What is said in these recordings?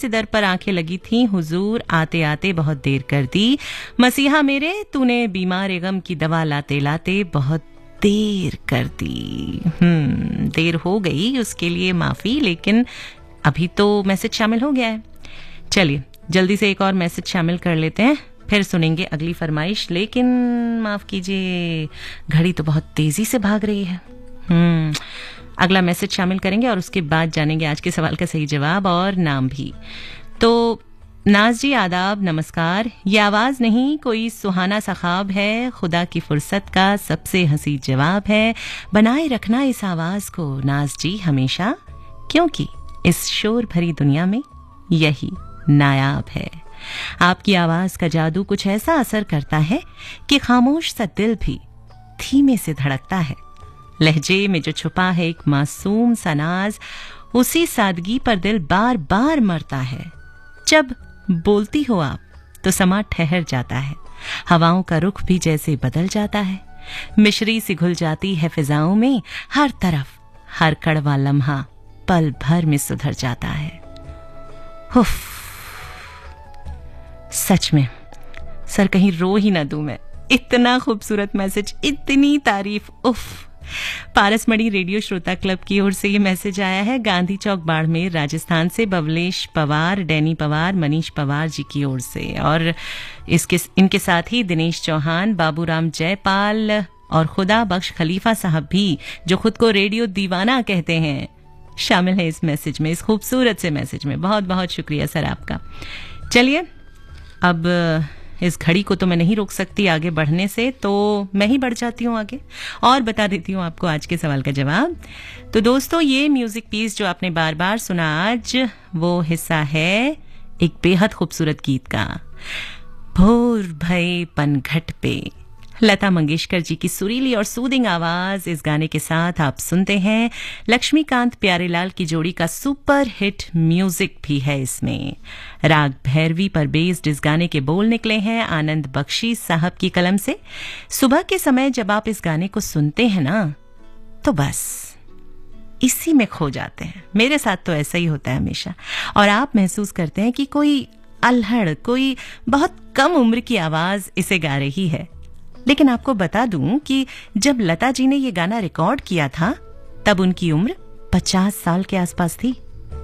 से दर पर आंखें लगी थीं, हुजूर आते आते बहुत देर कर दी। मसीहा मेरे तूने बीमार गम की दवा लाते लाते बहुत देर कर दी। देर हो गई, उसके लिए माफी, लेकिन अभी तो मैसेज शामिल हो गया है। चलिए जल्दी से एक और मैसेज शामिल कर लेते हैं, फिर सुनेंगे अगली फरमाइश। लेकिन माफ कीजिए, घड़ी तो बहुत तेजी से भाग रही है। अगला मैसेज शामिल करेंगे और उसके बाद जानेंगे आज के सवाल का सही जवाब और नाम भी। तो नाज जी आदाब, नमस्कार। ये आवाज नहीं कोई सुहाना सा ख्वाब है, खुदा की फुर्सत का सबसे हंसी जवाब है। बनाए रखना इस आवाज को नाज जी हमेशा, क्योंकि इस शोर भरी दुनिया में यही नायाब है। आपकी आवाज का जादू कुछ ऐसा असर करता है कि खामोश सा दिल भी धीमे से धड़कता है। लहजे में जो छुपा है एक मासूम सा नाज, उसी सादगी पर दिल बार बार मरता है। जब बोलती हो आप तो समा ठहर जाता है, हवाओं का रुख भी जैसे बदल जाता है। मिश्री सी घुल जाती है फिजाओं में, हर तरफ हर कड़वा लम्हा पल भर में सुधर जाता है। उफ, सच में सर कहीं रो ही ना दूं मैं। इतना खूबसूरत मैसेज, इतनी तारीफ। उफ। पारसमढ़ी रेडियो श्रोता क्लब की ओर से ये मैसेज आया है गांधी चौक बाड़मेर राजस्थान से, बबलेश पवार, डैनी पवार, मनीष पवार जी की ओर से। और इनके साथ ही दिनेश चौहान, बाबूराम जयपाल और खुदा बख्श खलीफा साहब भी, जो खुद को रेडियो दीवाना कहते हैं, शामिल है इस मैसेज में, इस खूबसूरत से मैसेज में। बहुत बहुत शुक्रिया सर आपका। चलिए अब इस घड़ी को तो मैं नहीं रोक सकती आगे बढ़ने से, तो मैं ही बढ़ जाती हूँ आगे और बता देती हूँ आपको आज के सवाल का जवाब। तो दोस्तों, ये म्यूजिक पीस जो आपने बार बार सुना आज, वो हिस्सा है एक बेहद खूबसूरत गीत का। भोर भये पनघट पे, लता मंगेशकर जी की सुरीली और सूदिंग आवाज। इस गाने के साथ आप सुनते हैं लक्ष्मीकांत प्यारेलाल की जोड़ी का सुपर हिट म्यूजिक भी है इसमें। राग भैरवी पर बेस्ड इस गाने के बोल निकले हैं आनंद बख्शी साहब की कलम से। सुबह के समय जब आप इस गाने को सुनते हैं ना, तो बस इसी में खो जाते हैं। मेरे साथ तो ऐसा ही होता है हमेशा। और आप महसूस करते हैं कि कोई अल्हड़, कोई बहुत कम उम्र की आवाज इसे गा रही है। लेकिन आपको बता दूं कि जब लता जी ने ये गाना रिकॉर्ड किया था, तब उनकी उम्र 50 साल के आसपास थी।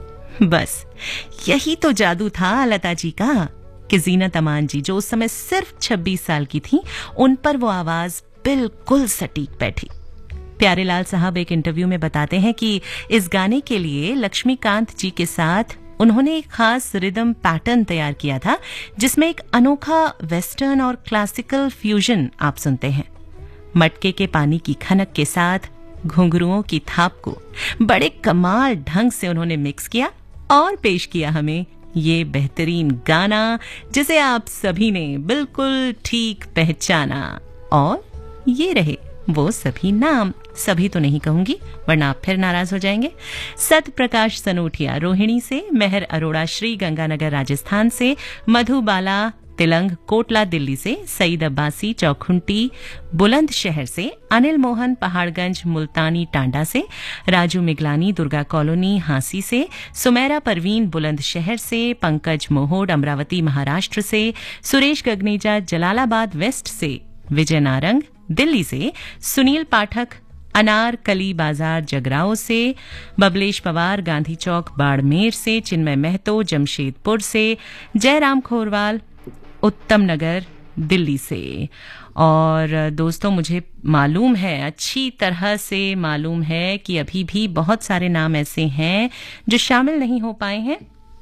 बस यही तो जादू था लता जी का कि जीनत अमान जी, जो उस समय सिर्फ 26 साल की थी, उन पर वो आवाज बिल्कुल सटीक बैठी। प्यारेलाल साहब एक इंटरव्यू में बताते हैं कि इस गाने के लिए लक्ष्मीकांत जी के साथ उन्होंने एक खास रिदम पैटर्न तैयार किया था, जिसमें एक अनोखा वेस्टर्न और क्लासिकल फ्यूजन आप सुनते हैं। मटके के पानी की खनक के साथ घुंघरुओं की थाप को बड़े कमाल ढंग से उन्होंने मिक्स किया और पेश किया हमें ये बेहतरीन गाना, जिसे आप सभी ने बिल्कुल ठीक पहचाना। और ये रहे वो सभी नाम। सभी तो नहीं कहूंगी वरना आप फिर नाराज हो जाएंगे। सत प्रकाश सनोटिया रोहिणी से, मेहर अरोड़ा श्री गंगानगर राजस्थान से, मधुबाला तिलंग कोटला दिल्ली से, सईद अब्बासी चौखुंटी बुलंदशहर से, अनिल मोहन पहाड़गंज मुल्तानी टांडा से, राजू मिगलानी दुर्गा कॉलोनी हांसी से, सुमेरा परवीन बुलंदशहर से, पंकज मोहोड अमरावती महाराष्ट्र से, सुरेश गगनेजा जलालाबाद वेस्ट से, विजय नारंग दिल्ली से, सुनील पाठक अनारकली बाजार जगराओं से, बबलेश पवार गांधी चौक बाड़मेर से, चिन्मय महतो जमशेदपुर से, जयराम खोरवाल उत्तम नगर दिल्ली से। और दोस्तों, मुझे मालूम है, अच्छी तरह से मालूम है कि अभी भी बहुत सारे नाम ऐसे हैं जो शामिल नहीं हो पाए हैं।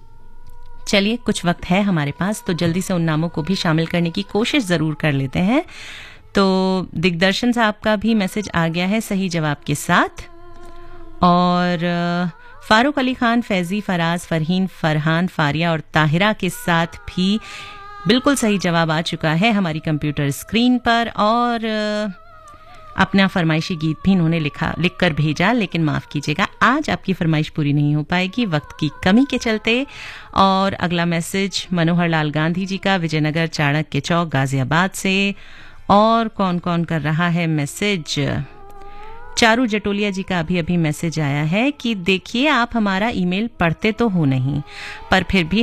चलिए, कुछ वक्त है हमारे पास, तो जल्दी से उन नामों को भी शामिल करने की कोशिश जरूर कर लेते हैं। तो दिग्दर्शन साहब का भी मैसेज आ गया है सही जवाब के साथ, और फारूक अली खान, फैजी, फराज, फरहीन, फरहान, फारिया और ताहिरा के साथ भी बिल्कुल सही जवाब आ चुका है हमारी कंप्यूटर स्क्रीन पर। और अपना फरमाइशी गीत भी इन्होंने लिख कर भेजा, लेकिन माफ कीजिएगा आज आपकी फरमाइश पूरी नहीं हो पाएगी वक्त की कमी के चलते। और अगला मैसेज मनोहर लाल गांधी जी का, विजयनगर चाणक्य चौक गाजियाबाद से। और कौन कौन कर रहा है मैसेज? चारू जटोलिया जी का अभी मैसेज आया है कि देखिए, आप हमारा ईमेल पढ़ते तो हो नहीं, पर फिर भी